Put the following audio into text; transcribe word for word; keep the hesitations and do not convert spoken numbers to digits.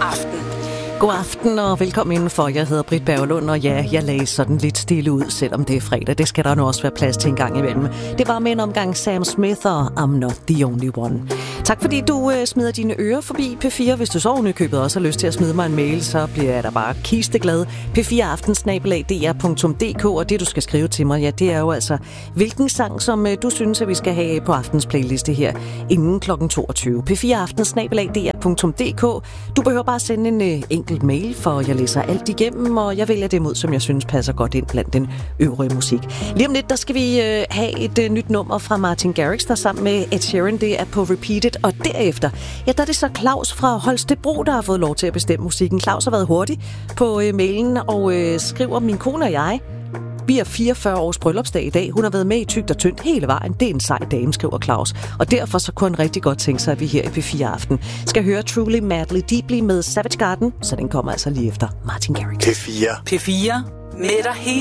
aften. God aften og velkommen indenfor. Jeg hedder Britt Berglund, og ja, jeg lagde sådan lidt stille ud, selvom det er fredag. Det skal der nu også være plads til en gang imellem. Det var med en omgang Sam Smith og I'm Not The Only One. Tak fordi du øh, smider dine ører forbi P fire. Hvis du så ovenikøbet også har lyst til at smide mig en mail, så bliver jeg da bare kisteglad. p fire aften snabel-a d r punktum d k, og det du skal skrive til mig, ja, det er jo altså, hvilken sang, som øh, du synes, at vi skal have på aftens playliste her inden klokken toogtyve. p fire aften snabel-a d r punktum d k. Du behøver bare sende en øh, enkelt mail, for jeg læser alt igennem, og jeg vælger det ud, som jeg synes passer godt ind blandt den øvrige musik. Lige om lidt, der skal vi øh, have et øh, nyt nummer fra Martin Garrix, der sammen med Ed Sheeran, det er på Repeated, og derefter, ja, der er det så Claus fra Holstebro, der har fået lov til at bestemme musikken. Claus har været hurtig på øh, mailen og øh, skriver, min kone og jeg, vi har fireogfyrre års bryllupsdag i dag. Hun har været med i Tykt og Tyndt hele vejen. Det er en sej dame, skriver Claus. Og derfor så kunne han rigtig godt tænke sig, at vi her i P fire Aften skal høre Truly Madly Deeply med Savage Garden. Så den kommer altså lige efter Martin Garrix. P fire. P fire med dig hele